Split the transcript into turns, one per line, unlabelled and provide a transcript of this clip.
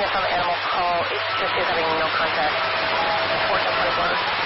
from Animal Call 822 having no contact. 1424.